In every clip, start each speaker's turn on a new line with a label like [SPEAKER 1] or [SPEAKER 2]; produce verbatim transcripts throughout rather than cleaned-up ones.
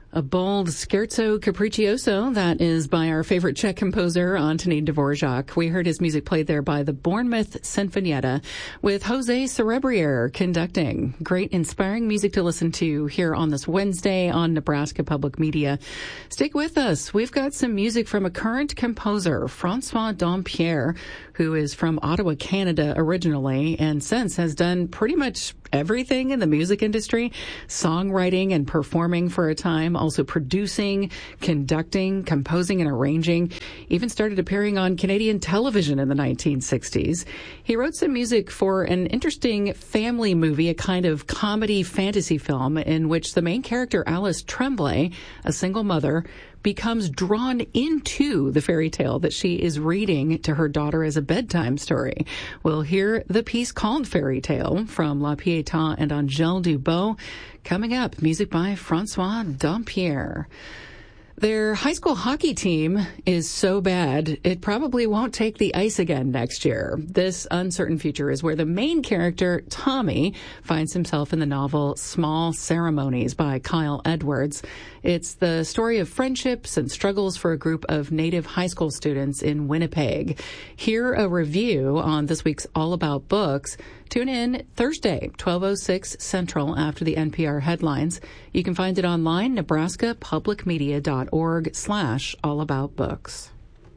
[SPEAKER 1] A bold scherzo capriccioso, that is by our favorite Czech composer, Antonín Dvorak. We heard his music played there by the Bournemouth Sinfonietta with Jose Cerebrier conducting. Great, inspiring music to listen to here on this Wednesday on Nebraska Public Media. Stick with us. We've got some music from a current composer, Francois Dompierre, who is from Ottawa, Canada originally, and since has done pretty much everything in the music industry, songwriting and performing for a time, also producing, conducting, composing, and arranging. Even started appearing on Canadian television in the nineteen sixties. He wrote some music for an interesting family movie, a kind of comedy fantasy film in which the main character, Alice Tremblay, a single mother, becomes drawn into the fairy tale that she is reading to her daughter as a bedtime story. We'll hear the piece called Fairy Tale from La Pietà and Angèle Dubot. Coming up, music by Francois Dompierre. Their high school hockey team is so bad, it probably won't take the ice again next year. This uncertain future is where the main character, Tommy, finds himself in the novel Small Ceremonies by Kyle Edwards. It's the story of friendships and struggles for a group of native high school students in Winnipeg. Hear a review on this week's All About Books. Tune in Thursday, twelve oh six Central after the N P R headlines. You can find it online, nebraska public media dot org slash all about books.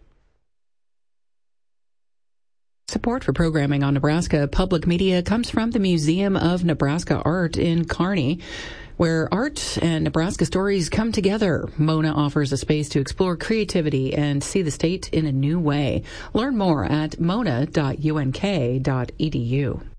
[SPEAKER 1] Support for programming on Nebraska Public Media comes from the Museum of Nebraska Art in Kearney, where art and Nebraska stories come together. Mona offers a space to explore creativity and see the state in a new way. Learn more at mona dot u n k dot e d u.